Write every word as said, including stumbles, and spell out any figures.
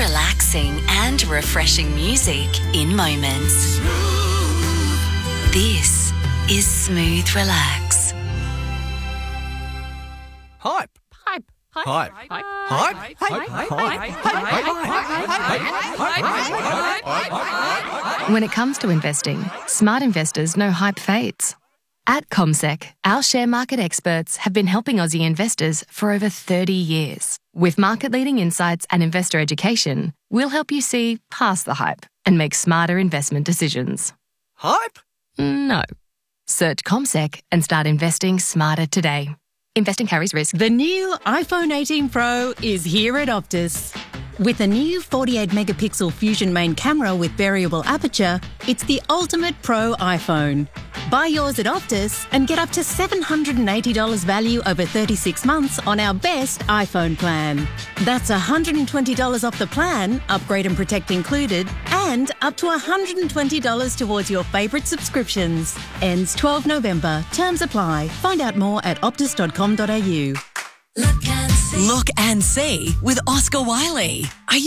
relaxing and refreshing music in moments. This is Smooth Relax. Hype. Hype. Hype. Hype. Hype. Hype. When it comes to investing, smart investors know hype fades. At CommSec, our share market experts have been helping Aussie investors for over thirty years. With market-leading insights and investor education, we'll help you see past the hype and make smarter investment decisions. Hype? No. Search CommSec and start investing smarter today. Investing carries risk. The new iPhone eighteen Pro is here at Optus. With a new forty-eight megapixel Fusion main camera with variable aperture, it's the ultimate pro iPhone. Buy yours at Optus and get up to seven hundred eighty dollars value over thirty-six months on our best iPhone plan. That's one hundred twenty dollars off the plan, upgrade and protect included, and up to one hundred twenty dollars towards your favourite subscriptions. Ends twelfth November. Terms apply. Find out more at optus dot com dot a u. Look and see. Look and see with Oscar Wiley. Are